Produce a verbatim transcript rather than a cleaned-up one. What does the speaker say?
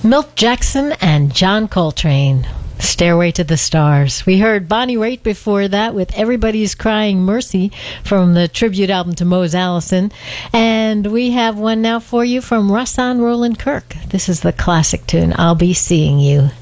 Milt Jackson and John Coltrane, Stairway to the Stars. We heard Bonnie Raitt before that with Everybody's Crying Mercy from the tribute album to Mose Allison. And we have one now for you from Rahsaan Roland Kirk. This is the classic tune, I'll Be Seeing You.